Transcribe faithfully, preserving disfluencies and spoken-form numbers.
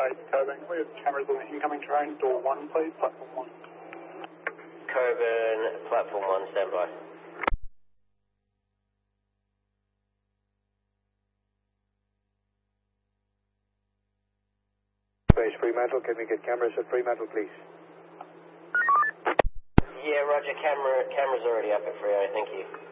by Coburn. We have cameras on the incoming train. Door one, please. Platform one. Coburn, platform one, stand by. Space Fremantle, can we get cameras at Fremantle, please? Yeah, roger, camera, camera's already up at Freo, thank you.